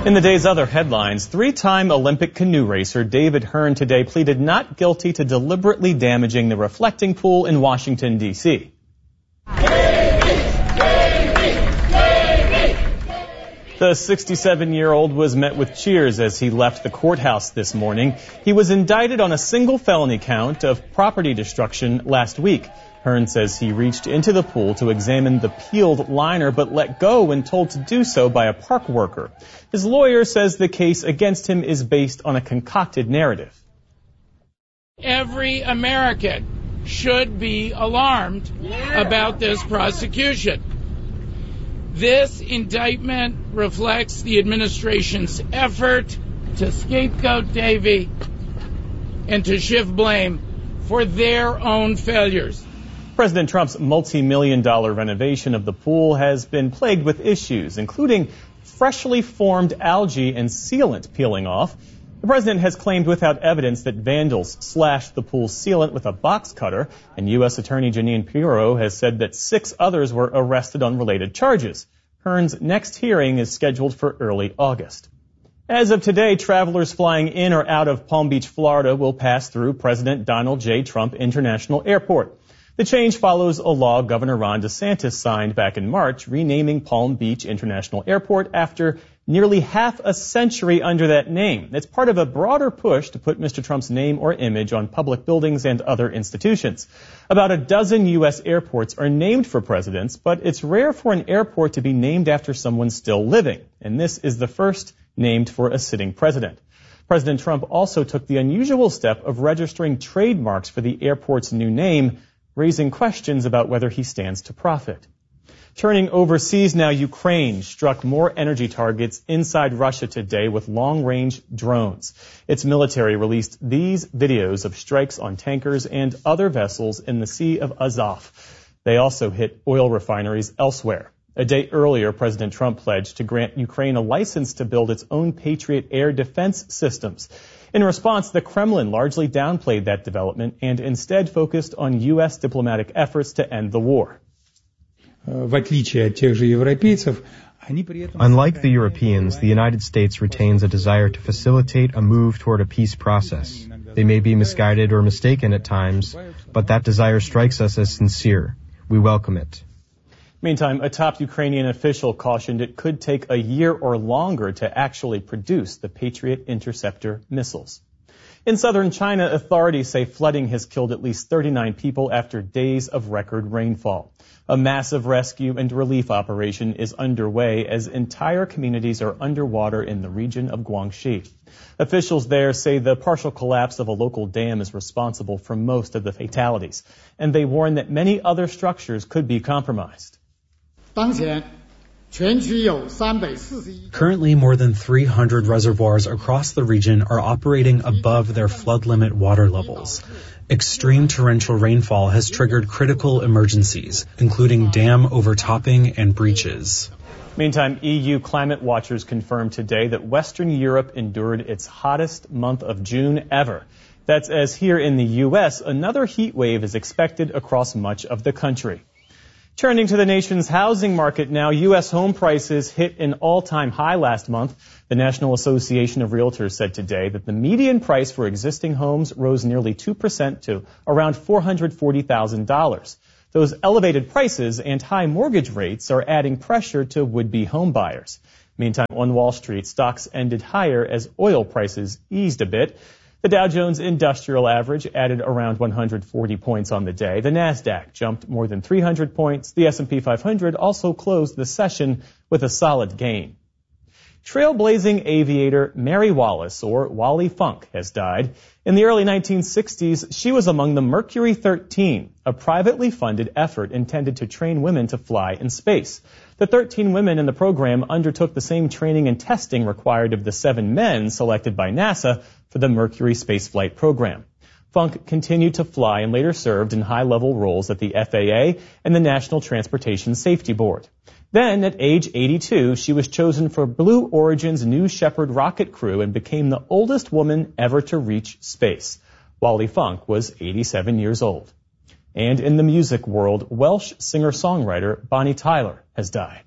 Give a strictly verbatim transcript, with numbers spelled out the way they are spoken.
In the day's other headlines, three-time Olympic canoe racer David Hearn today pleaded not guilty to deliberately damaging the reflecting pool in Washington, D C The sixty-seven-year-old was met with cheers as he left the courthouse this morning. He was indicted on a single felony count of property destruction last week. Hearn says he reached into the pool to examine the peeled liner but let go when told to do so by a park worker. His lawyer says the case against him is based on a concocted narrative. Every American should be alarmed about this prosecution. This indictment reflects the administration's effort to scapegoat Davy and to shift blame for their own failures. President Trump's multi-million dollar renovation of the pool has been plagued with issues, including freshly formed algae and sealant peeling off. The president has claimed without evidence that vandals slashed the pool's sealant with a box cutter, and U S Attorney Jeanine Pirro has said that six others were arrested on related charges. Hearn's next hearing is scheduled for early August. As of today, travelers flying in or out of Palm Beach, Florida will pass through President Donald J. Trump International Airport. The change follows a law Governor Ron DeSantis signed back in March, renaming Palm Beach International Airport after nearly half a century under that name. It's part of a broader push to put Mister Trump's name or image on public buildings and other institutions. About a dozen U S airports are named for presidents, but it's rare for an airport to be named after someone still living, and this is the first named for a sitting president. President Trump also took the unusual step of registering trademarks for the airport's new name, raising questions about whether he stands to profit. Turning overseas now, Ukraine struck more energy targets inside Russia today with long-range drones. Its military released these videos of strikes on tankers and other vessels in the Sea of Azov. They also hit oil refineries elsewhere. A day earlier, President Trump pledged to grant Ukraine a license to build its own Patriot air defense systems. In response, the Kremlin largely downplayed that development and instead focused on U S diplomatic efforts to end the war. Unlike the Europeans, the United States retains a desire to facilitate a move toward a peace process. They may be misguided or mistaken at times, but that desire strikes us as sincere. We welcome it. Meantime, a top Ukrainian official cautioned it could take a year or longer to actually produce the Patriot interceptor missiles. In southern China, authorities say flooding has killed at least thirty-nine people after days of record rainfall. A massive rescue and relief operation is underway as entire communities are underwater in the region of Guangxi. Officials there say the partial collapse of a local dam is responsible for most of the fatalities, and they warn that many other structures could be compromised. Currently, more than three hundred reservoirs across the region are operating above their flood limit water levels. Extreme torrential rainfall has triggered critical emergencies, including dam overtopping and breaches. Meantime, E U climate watchers confirmed today that Western Europe endured its hottest month of June ever. That's as here in the U S, another heat wave is expected across much of the country. Turning to the nation's housing market now, U S home prices hit an all-time high last month. The National Association of Realtors said today that the median price for existing homes rose nearly two percent to around four hundred forty thousand dollars. Those elevated prices and high mortgage rates are adding pressure to would-be home buyers. Meantime, on Wall Street, stocks ended higher as oil prices eased a bit. The Dow Jones Industrial Average added around one hundred forty points on the day. The Nasdaq jumped more than three hundred points. The S and P five hundred also closed the session with a solid gain. Trailblazing aviator Mary Wallace, or Wally Funk, has died. In the early nineteen sixties, she was among the Mercury thirteen, a privately funded effort intended to train women to fly in space. The thirteen women in the program undertook the same training and testing required of the seven men selected by NASA for the Mercury spaceflight program. Funk continued to fly and later served in high-level roles at the F A A and the National Transportation Safety Board. Then, at age eighty-two, she was chosen for Blue Origin's New Shepard rocket crew and became the oldest woman ever to reach space. Wally Funk was eighty-seven years old. And in the music world, Welsh singer-songwriter Bonnie Tyler has died.